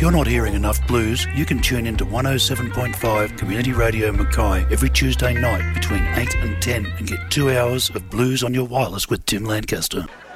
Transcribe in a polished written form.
If you're not hearing enough blues, you can tune into 107.5 Community Radio Mackay every Tuesday night between 8 and 10 and get 2 hours of blues on your wireless with Tim Lancaster.